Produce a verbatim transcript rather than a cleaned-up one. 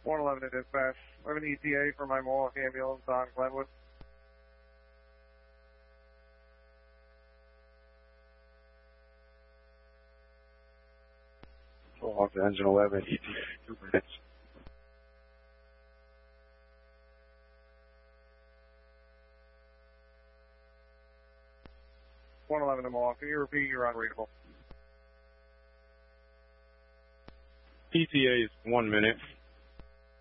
one eleven to dispatch. I have an E T A for my Mohawk ambulance on Glenwood. Mohawk to engine eleven, E T A, two minutes. one eleven to Mohawk. Can you repeat? You're unreadable. E T A is one minute.